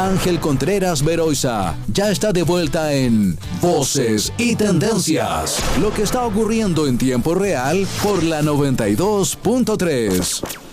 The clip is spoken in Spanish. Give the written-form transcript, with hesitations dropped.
Ángel Contreras Beroiza ya está de vuelta en Voces y Tendencias. Lo que está ocurriendo en tiempo real por la 92.3.